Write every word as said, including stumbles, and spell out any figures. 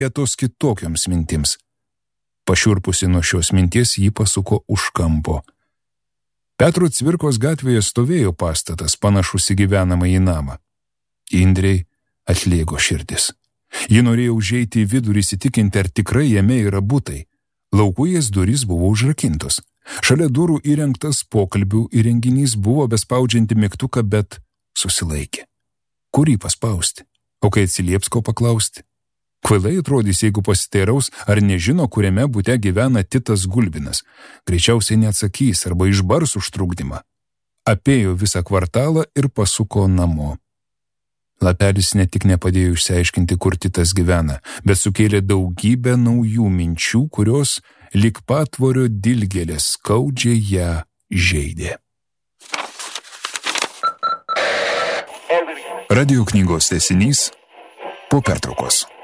vietos kitokioms mintims. Pašiurpusi nuo šios minties jį pasuko už kampo. Petro Cvirkos gatvėje stovėjo pastatas, panašus į gyvenamąjį namą. Indrei atlėgo širdis. Ji norėjo užeiti į vidų ir įsitikinti, ar tikrai jame yra butai. Laukujės durys buvo užrakintos. Šalia durų įrengtas pokalbių įrenginys buvo bespaudžianti mygtuką, bet susilaikė. Kur jį paspausti? O kai atsilieps ko paklausti? Kvailai atrodys, jeigu pasiteiraus, ar nežino, kuriame bute gyvena Titas Gulbinas. Greičiausiai neatsakys arba išbars už trukdymą. Apėjo visą kvartalą ir pasuko namo. Lapelis ne tik nepadėjo išsiaiškinti, kur Titas gyvena, bet sukėlė daugybę naujų minčių, kurios lyg patvorio dilgėlės skaudžiai ją žeidė. Radio knygos tęsinys po pertraukos.